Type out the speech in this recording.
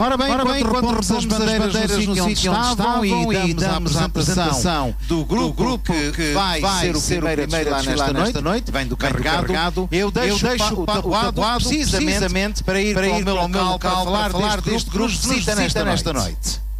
Ora bem, quando repomos as bandeiras no sítio onde estavam e damos a apresentação do grupo que vai ser o primeiro a desfilar nesta noite, vem do carregado, eu deixo o tabuado precisamente para ir para o meu local falar deste grupo que visita nesta noite.